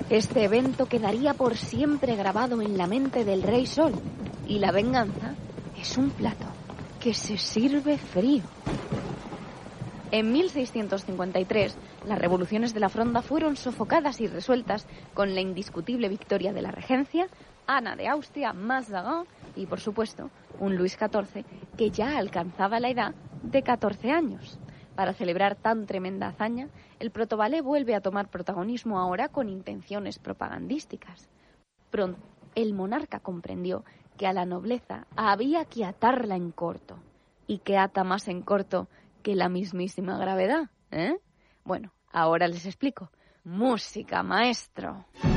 Este evento quedaría por siempre grabado en la mente del Rey Sol, y la venganza es un plato que se sirve frío. En 1653, las revoluciones de la Fronda fueron sofocadas y resueltas con la indiscutible victoria de la regencia, Ana de Austria, Mazarin y, por supuesto, un Luis XIV que ya alcanzaba la edad de 14 años. Para celebrar tan tremenda hazaña, el protoballet vuelve a tomar protagonismo ahora con intenciones propagandísticas. Pronto, el monarca comprendió que a la nobleza había que atarla en corto. ¿Y qué ata más en corto que la mismísima gravedad? Bueno, ahora les explico. ¡Música, maestro!